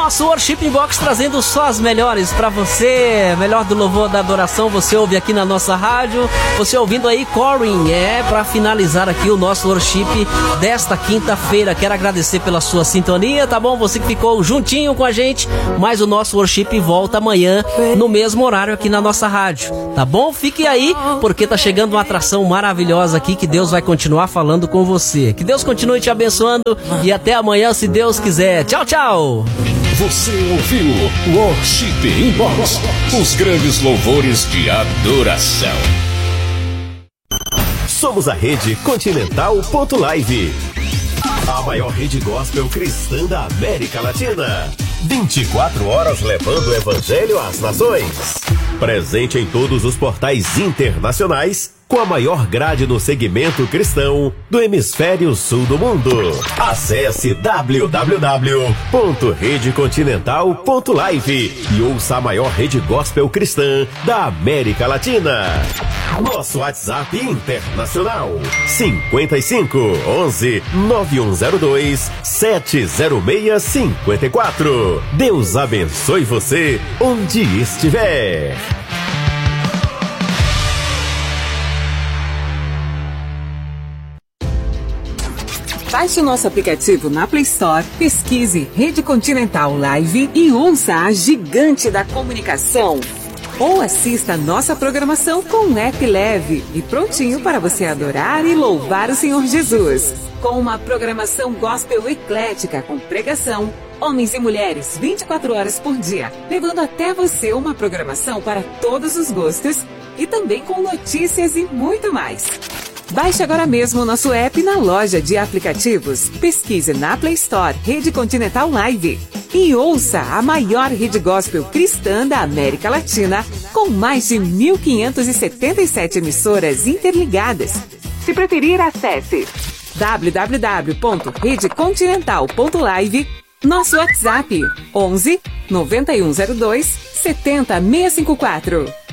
nosso Worship Inbox trazendo só as melhores pra você. Melhor do louvor, da adoração, você ouve aqui na nossa rádio. Você ouvindo aí Corin, pra finalizar aqui o nosso Worship desta quinta-feira. Quero agradecer pela sua sintonia, tá bom? Você que ficou juntinho com a gente, mas o nosso Worship volta amanhã no mesmo horário aqui na nossa rádio, tá bom? Fique aí, porque tá chegando uma atração maravilhosa aqui que Deus vai continuar falando com você. Que Deus continue te abençoando e até amanhã, se Deus quiser. Tchau, tchau! Você ouviu Worship Inbox, os grandes louvores de adoração. Somos a Rede Continental.live, a maior rede gospel cristã da América Latina. 24 horas levando o evangelho às nações. Presente em todos os portais internacionais, com a maior grade no segmento cristão do hemisfério sul do mundo. Acesse www.redecontinental.live e ouça a maior rede gospel cristã da América Latina. Nosso WhatsApp internacional 55 11 9102 70654. Deus abençoe você onde estiver. Baixe o nosso aplicativo na Play Store, pesquise Rede Continental Live e ouça a gigante da comunicação. Ou assista a nossa programação com um app leve e prontinho para você adorar e louvar o Senhor Jesus. Com uma programação gospel eclética com pregação, homens e mulheres 24 horas por dia, levando até você uma programação para todos os gostos e também com notícias e muito mais. Baixe agora mesmo o nosso app na loja de aplicativos. Pesquise na Play Store Rede Continental Live e ouça a maior rede gospel cristã da América Latina, com mais de 1.577 emissoras interligadas. Se preferir, acesse www.redecontinental.live, nosso WhatsApp 11 9102 70654.